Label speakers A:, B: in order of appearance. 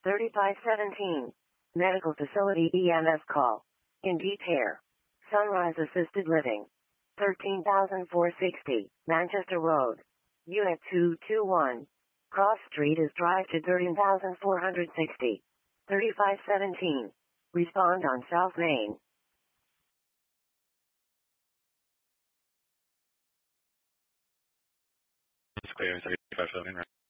A: 3517. Medical Facility EMS call. Indeed Hair. Sunrise Assisted Living. 13,460. Manchester Road. Unit 221. Cross Street is Drive to 13,460. 3517. Respond on South Main.
B: It's clear. 3517.